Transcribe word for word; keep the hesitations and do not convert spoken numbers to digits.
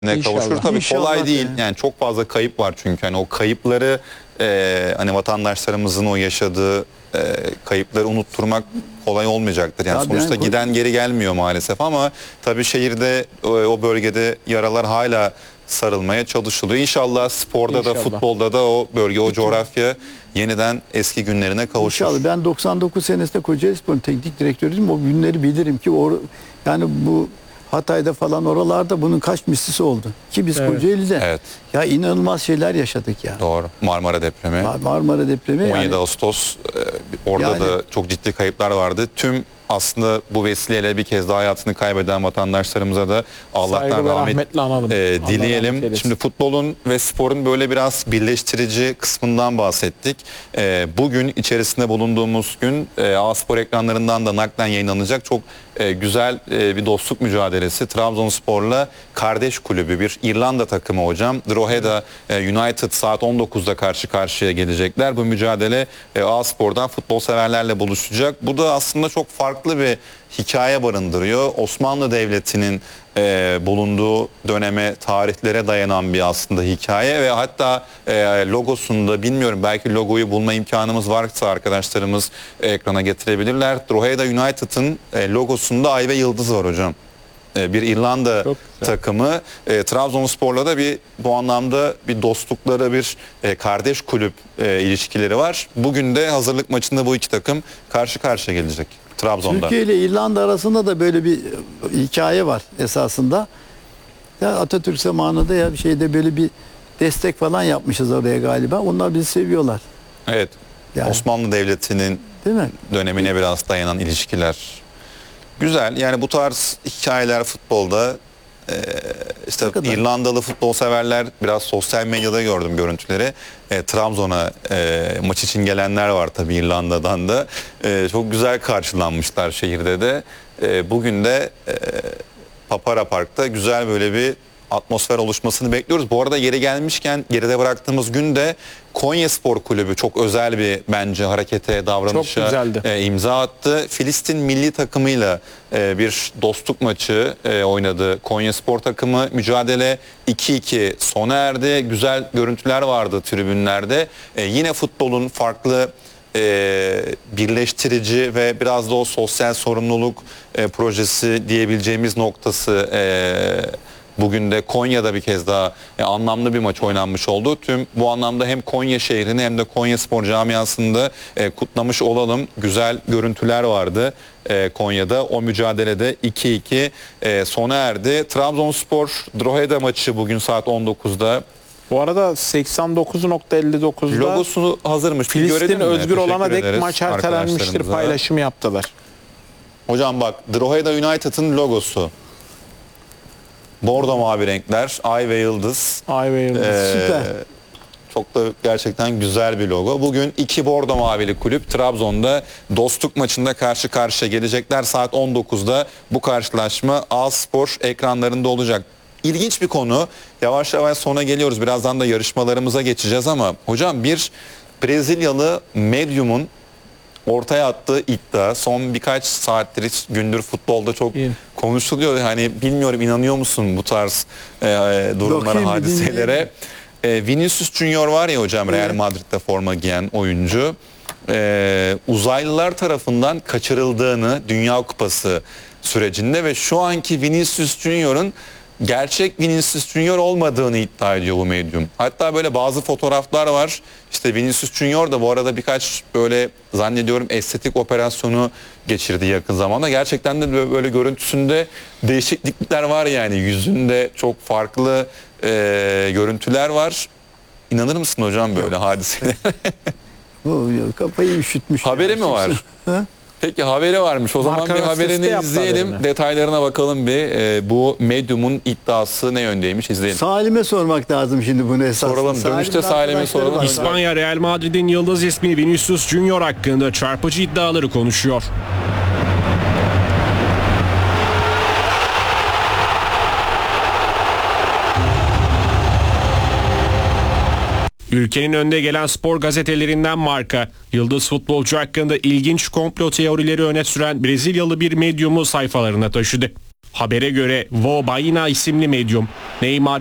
ne İnşallah. kavuşur. Tabii İnşallah kolay değil. yani. Yani çok fazla kayıp var çünkü. Hani o kayıpları e, hani vatandaşlarımızın o yaşadığı e, kayıpları unutturmak kolay olmayacaktır. Yani Ya sonuçta ben- giden geri gelmiyor maalesef ama tabii şehirde o, o bölgede yaralar hala sarılmaya çalışılıyor. İnşallah sporda İnşallah. da futbolda da o bölge, o coğrafya yeniden eski günlerine kavuşur. İnşallah. Ben doksan dokuz senesinde Kocaelispor'un teknik direktörüydüm. O günleri bilirim ki or yani bu Hatay'da falan oralarda bunun kaç mislisi oldu. Ki biz Evet. Kocaeli'de Evet. ya inanılmaz şeyler yaşadık ya. Doğru. Marmara depremi. Mar- Marmara depremi on yedi yani Ağustos e, orada Yani- da çok ciddi kayıplar vardı. Tüm aslında bu vesileyle bir kez daha hayatını kaybeden vatandaşlarımıza da Allah'tan Saygı ve rahmet rahmetle analım. e, Allah rahmet dileyelim. eylesin. Şimdi futbolun ve sporun böyle biraz birleştirici kısmından bahsettik. E, bugün içerisinde bulunduğumuz gün e, A-Spor ekranlarından da naklen yayınlanacak çok e, güzel e, bir dostluk mücadelesi. Trabzonspor'la kardeş kulübü bir İrlanda takımı hocam. Drogheda e, United saat on dokuzda karşı karşıya gelecekler. Bu mücadele e, A-Spor'dan futbol severlerle buluşacak. Bu da aslında çok farklı bir hikaye barındırıyor. Osmanlı Devleti'nin e, bulunduğu döneme, tarihlere dayanan bir aslında hikaye ve hatta e, logosunda bilmiyorum belki logoyu bulma imkanımız varsa arkadaşlarımız ekrana getirebilirler. Drogheda United'ın e, logosunda ay ve yıldız var hocam. E, bir İrlanda Çok güzel. takımı. E, Trabzonspor'la da bir bu anlamda bir dostlukları, bir e, kardeş kulüp e, ilişkileri var. Bugün de hazırlık maçında bu iki takım karşı karşıya gelecek Trabzon'da. Türkiye ile İrlanda arasında da böyle bir e, hikaye var esasında. Ya Atatürk zamanında ya bir şeyde böyle bir destek falan yapmışız oraya galiba. Onlar bizi seviyorlar. Evet. Yani. Osmanlı Devleti'nin Değil mi? dönemine biraz dayanan ilişkiler. Güzel. Yani bu tarz hikayeler futbolda e, işte Ne kadar? İrlandalı futbol severler biraz sosyal medyada gördüm görüntüleri. E, Trabzon'a e, maç için gelenler var tabii İrlanda'dan da. E, çok güzel karşılanmışlar şehirde de. E, bugün de e, Papara Park'ta güzel böyle bir atmosfer oluşmasını bekliyoruz. Bu arada yeri gelmişken geride bıraktığımız günde Konya Spor Kulübü çok özel bir bence harekete, davranışa Çok güzeldi. e, imza attı. Filistin milli takımıyla e, bir dostluk maçı e, oynadı. Konya Spor takımı mücadele iki iki sona erdi. Güzel görüntüler vardı tribünlerde. E, yine futbolun farklı e, birleştirici ve biraz da o sosyal sorumluluk e, projesi diyebileceğimiz noktası e, bugün de Konya'da bir kez daha e, anlamlı bir maç oynanmış oldu. Tüm bu anlamda hem Konya şehrini hem de Konya Spor camiasında e, kutlamış olalım. Güzel görüntüler vardı e, Konya'da. O mücadelede iki iki e, sona erdi. Trabzonspor Drogheda maçı bugün saat on dokuzda. Bu arada seksen dokuz nokta elli dokuzda Logosu hazırmış. Bir görelim Filistin mi? özgür olana Teşekkür dek ederiz maç ertelenmiştir arkadaşlarımıza. paylaşımı yaptılar. Hocam bak Drogheda United'ın logosu. Bordo mavi renkler, ay ve yıldız. Ay ve yıldız. Ee, Süper. Çok da gerçekten güzel bir logo. Bugün iki bordo mavili kulüp Trabzon'da dostluk maçında karşı karşıya gelecekler. Saat on dokuzda bu karşılaşma A-Spor ekranlarında olacak. İlginç bir konu. Yavaş yavaş sona geliyoruz. Birazdan da yarışmalarımıza geçeceğiz ama hocam bir Brezilyalı medyumun ortaya attığı iddia son birkaç saattir hiç gündür futbolda çok İyi. konuşuluyor. Hani bilmiyorum inanıyor musun bu tarz e, durumlara, Bakayım bir hadiselere? dinleyeyim. E, Vinicius Junior var ya hocam Real Evet. Madrid'de forma giyen oyuncu. E, uzaylılar tarafından kaçırıldığını Dünya Kupası sürecinde ve şu anki Vinicius Junior'ın gerçek Vinicius Junior olmadığını iddia ediyor bu medyum. Hatta böyle bazı fotoğraflar var. İşte Vinicius Junior da bu arada birkaç böyle zannediyorum estetik operasyonu geçirdi yakın zamanda. Gerçekten de böyle, böyle görüntüsünde değişiklikler var yani. Yüzünde çok farklı e, görüntüler var. İnanır mısın hocam böyle hadiseye? Bu kafayı üşütmüş. Haberi ya. mi var? Ha? Peki haberi varmış. O zaman Marka bir gazetesi de haberini yaptı izleyelim. haberini. Detaylarına bakalım bir. E, bu medyumun iddiası ne yöndeymiş izleyelim. Salim'e sormak lazım şimdi bunu esasında. Soralım. Dönüşte Salim'e arkadaşları soralım. var. İspanya Real Madrid'in yıldız ismi Vinicius Junior hakkında çarpıcı iddiaları konuşuyor. Ülkenin önde gelen spor gazetelerinden Marca, yıldız futbolcu hakkında ilginç komplo teorileri öne süren Brezilyalı bir medyumu sayfalarına taşıdı. Habere göre Vobaina isimli medyum Neymar